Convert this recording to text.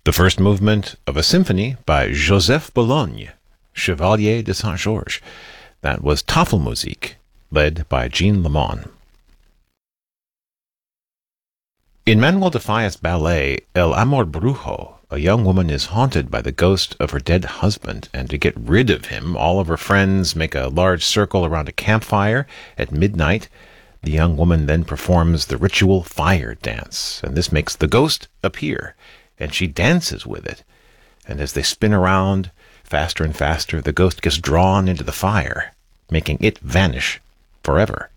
The first movement of a symphony by Joseph Bologne, Chevalier de Saint-Georges. That was Tafelmusik, led by Jean Lemon. In Manuel de Falla's ballet, El Amor Brujo, a young woman is haunted by the ghost of her dead husband, and to get rid of him, all of her friends make a large circle around a campfire at midnight. The young woman then performs the ritual fire dance, and this makes the ghost appear, and she dances with it. And as they spin around faster and faster, the ghost gets drawn into the fire, making it vanish forever.